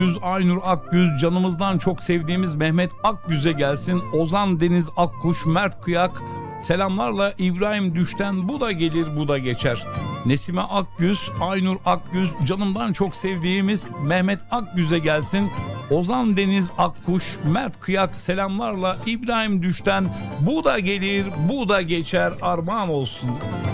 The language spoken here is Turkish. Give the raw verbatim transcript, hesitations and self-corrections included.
Akgüz, Aynur Akgüz, canımızdan çok sevdiğimiz Mehmet Akgüz'e gelsin. Ozan Deniz Akkuş, Mert Kıyak, selamlarla İbrahim Düşten, bu da gelir bu da geçer. Nesime Akgüz, Aynur Akgüz, canımdan çok sevdiğimiz Mehmet Akgüz'e gelsin. Ozan Deniz Akkuş, Mert Kıyak, selamlarla İbrahim Düşten, bu da gelir bu da geçer, armağan olsun.